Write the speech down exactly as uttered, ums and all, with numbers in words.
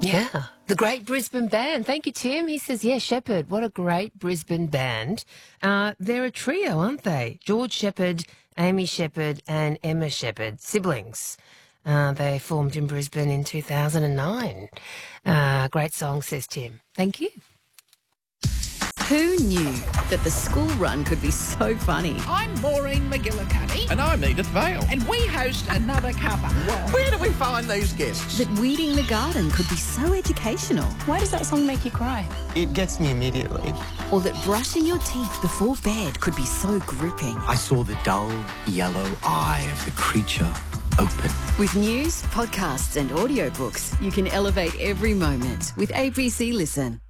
Yeah, the Great Brisbane Band. Thank you, Tim. He says, yeah, Shepherd, what a great Brisbane band. Uh, they're a trio, aren't they? George Shepherd, Amy Shepherd and Emma Shepherd, siblings. Uh, they formed in Brisbane in two thousand nine. Uh, great song, says Tim. Thank you. Who knew that the school run could be so funny? I'm Maureen McGillicuddy. And I'm Edith Vale. And we host Another Cuppa. Where do we find these guests? That weeding the garden could be so educational. Why does that song make you cry? It gets me immediately. Or that brushing your teeth before bed could be so gripping. I saw the dull yellow eye of the creature open. With news, podcasts and audiobooks, you can elevate every moment with A B C Listen.